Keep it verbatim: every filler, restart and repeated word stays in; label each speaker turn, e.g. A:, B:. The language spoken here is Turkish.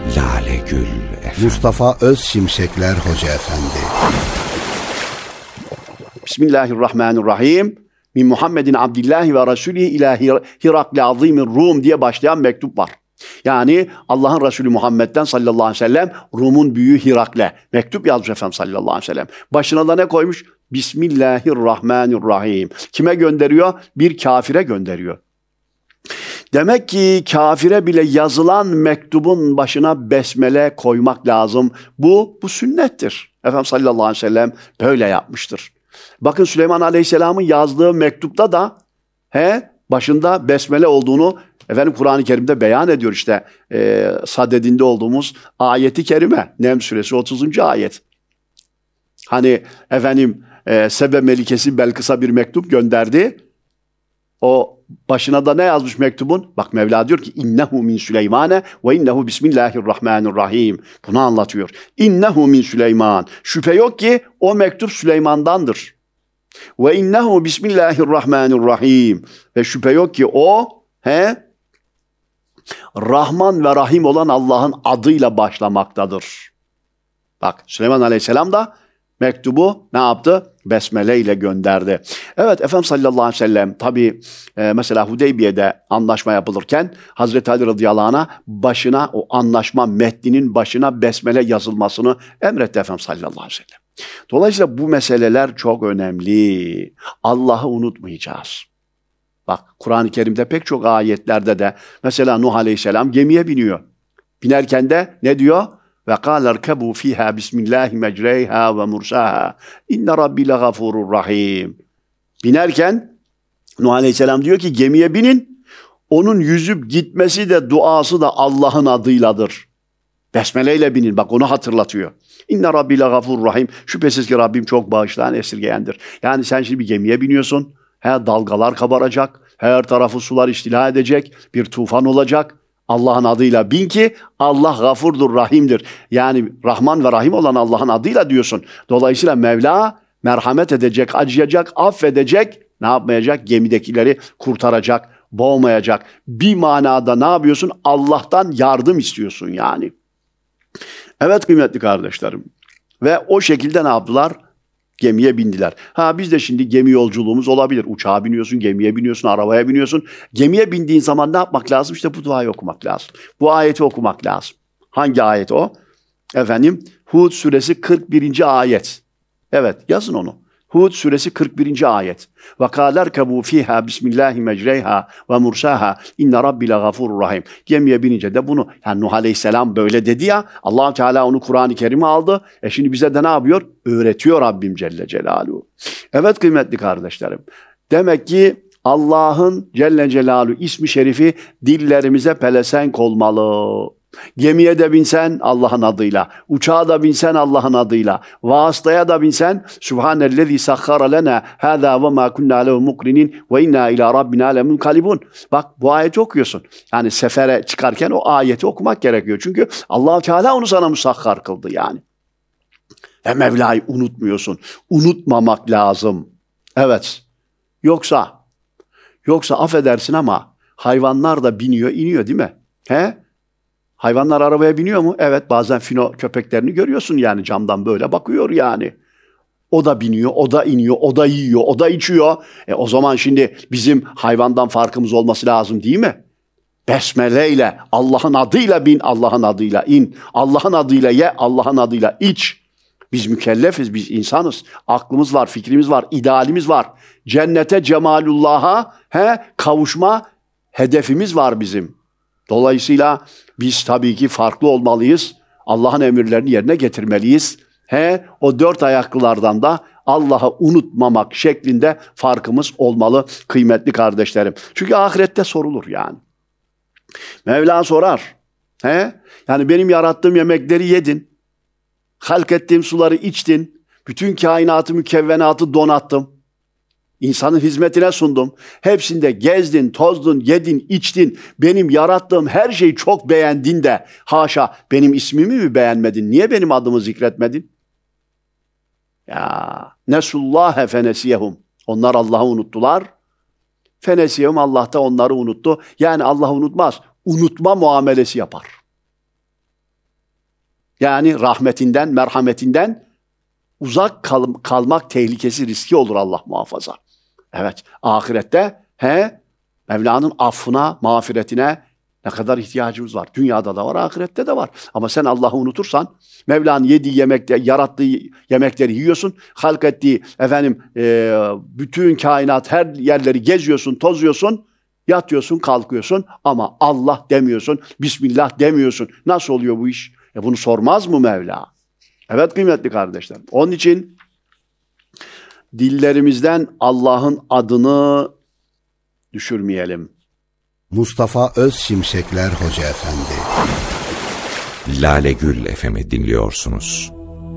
A: Lale Gül Efendi.
B: Mustafa Özşimşekler Hoca Efendi.
C: Bismillahirrahmanirrahim. Min Muhammedin Abdillahi ve Resulü ila Hirakli Azimir Rum diye başlayan mektup var. Yani Allah'ın Resulü Muhammed'den sallallahu aleyhi ve sellem Rum'un büyüğü Hirakle mektup yazmış Efendimiz sallallahu aleyhi ve sellem. Başına da ne koymuş? Bismillahirrahmanirrahim. Kime gönderiyor? Bir kafire gönderiyor. Demek ki kafire bile yazılan mektubun başına besmele koymak lazım. Bu, bu sünnettir. Efendimiz sallallahu aleyhi ve sellem böyle yapmıştır. Bakın Süleyman Aleyhisselam'ın yazdığı mektupta da he, başında besmele olduğunu efendim Kur'an-ı Kerim'de beyan ediyor işte. E, sadedinde olduğumuz ayeti kerime. Neml suresi otuzuncu ayet. Hani efendim e, Sebe Melikesi Belkıs'a bir mektup gönderdi. O başına da ne yazmış mektubun? Bak Mevla diyor ki innehu min Süleymane ve innehu bismillahirrahmanirrahim. Bunu anlatıyor. İnnehu min Süleyman. Şüphe yok ki o mektup Süleyman'dandır. Ve innehu bismillahirrahmanirrahim. Ve şüphe yok ki o he Rahman ve Rahim olan Allah'ın adıyla başlamaktadır. Bak Süleyman Aleyhisselam da mektubu ne yaptı? Besmele ile gönderdi. Evet Efendimiz sallallahu aleyhi ve sellem tabi e, mesela Hudeybiye'de anlaşma yapılırken Hazreti Ali radıyallahu anh'a başına o anlaşma metninin başına besmele yazılmasını emretti Efendimiz sallallahu aleyhi ve sellem. Dolayısıyla bu meseleler çok önemli. Allah'ı unutmayacağız. Bak Kur'an-ı Kerim'de pek çok ayetlerde de mesela Nuh aleyhisselam gemiye biniyor. Binerken de ne diyor? Ve kâle erkebû fîhâ bismillâhi mecreyhâ ve mursâhâ inne rabbi legafurur rahîm. Binerken Nuh aleyhisselam diyor ki gemiye binin. Onun yüzüp gitmesi de duası da Allah'ın adıyladır. Besmeleyle binin. Bak onu hatırlatıyor. İnne rabbi legafurur rahîm. Şüphesiz ki Rabbim çok bağışlayan, esirgeyendir. Yani sen şimdi bir gemiye biniyorsun. He, dalgalar kabaracak. Her tarafı sular istila edecek. Bir tufan olacak. Allah'ın adıyla bin ki Allah gafurdur, rahimdir. Yani Rahman ve Rahim olan Allah'ın adıyla diyorsun. Dolayısıyla Mevla merhamet edecek, acıyacak, affedecek. Ne yapmayacak? Gemidekileri kurtaracak, boğmayacak. Bir manada ne yapıyorsun? Allah'tan yardım istiyorsun yani. Evet kıymetli kardeşlerim. Ve o şekilde ne yaptılar? Gemiye bindiler. Ha biz de şimdi gemi yolculuğumuz olabilir. Uçağa biniyorsun, gemiye biniyorsun, arabaya biniyorsun. Gemiye bindiğin zaman ne yapmak lazım? İşte bu duayı okumak lazım. Bu ayeti okumak lazım. Hangi ayet o? Efendim Hud suresi kırk birinci ayet. Evet yazın onu. Hud suresi kırk birinci ayet. Ve kâler kebû fîhâ bismillâhi mecreyhâ ve mursâhâ inne rabbi legafurur rahim. Gemiye binince de bunu yani Nuh aleyhisselam böyle dedi ya Allah Teala onu Kur'an-ı Kerim'e aldı. E şimdi bize de ne yapıyor? Öğretiyor Rabbim Celle Celaluhu. Evet kıymetli kardeşlerim. Demek ki Allah'ın Celle Celaluhu ismi şerifi dillerimize pelesenk olmalı. Gemiye de binsen Allah'ın adıyla, uçağa da binsen Allah'ın adıyla, vasıtaya da binsen Subhanellezî sahhara lena hâzâ ve mâ kunnâ lehu mukrinin ve innâ ilâ rabbinâ lemunkalibun. Bak bu ayeti okuyorsun. Yani sefere çıkarken o ayeti okumak gerekiyor. Çünkü Allah Teala onu sana musahhar kıldı yani. Ve Mevla'yı unutmuyorsun. Unutmamak lazım. Evet. Yoksa, yoksa affedersin ama hayvanlar da biniyor, iniyor değil mi? He? Hayvanlar arabaya biniyor mu? Evet bazen fino köpeklerini görüyorsun yani camdan böyle bakıyor yani. O da biniyor, o da iniyor, o da yiyor, o da içiyor. E o zaman şimdi bizim hayvandan farkımız olması lazım değil mi? Besmele ile Allah'ın adıyla bin, Allah'ın adıyla in. Allah'ın adıyla ye, Allah'ın adıyla iç. Biz mükellefiz, biz insanız. Aklımız var, fikrimiz var, idealimiz var. Cennete, cemalullah'a he, kavuşma hedefimiz var bizim. Dolayısıyla biz tabii ki farklı olmalıyız. Allah'ın emirlerini yerine getirmeliyiz. He, o dört ayaklılardan da Allah'ı unutmamak şeklinde farkımız olmalı kıymetli kardeşlerim. Çünkü ahirette sorulur yani. Mevla sorar. He? Yani benim yarattığım yemekleri yedin. Halk ettiğim suları içtin. Bütün kainatı, mükevvenatı donattım. İnsanın hizmetine sundum. Hepsinde gezdin, tozdun, yedin, içtin. Benim yarattığım her şeyi çok beğendin de haşa benim ismimi mi beğenmedin? Niye benim adımı zikretmedin? Ya nesullâhe fenesiyehum. Onlar Allah'ı unuttular. Fenesiyehum Allah da onları unuttu. Yani Allah unutmaz. Unutma muamelesi yapar. Yani rahmetinden, merhametinden uzak kal- kalmak tehlikesi, riski olur, Allah muhafaza. Evet, ahirette he Mevla'nın affına, mağfiretine ne kadar ihtiyacımız var. Dünyada da var, ahirette de var. Ama sen Allah'ı unutursan, Mevla'nın yediği yemekte, yarattığı yemekleri yiyorsun, halk ettiği efendim e, bütün kainat, her yerleri geziyorsun, tozuyorsun, yatıyorsun, kalkıyorsun ama Allah demiyorsun, Bismillah demiyorsun. Nasıl oluyor bu iş? E bunu sormaz mı Mevla? Evet kıymetli kardeşler. Onun için dillerimizden Allah'ın adını düşürmeyelim.
B: Mustafa Özşimşekler Hoca Efendi.
A: Lale Gül F M'i dinliyorsunuz.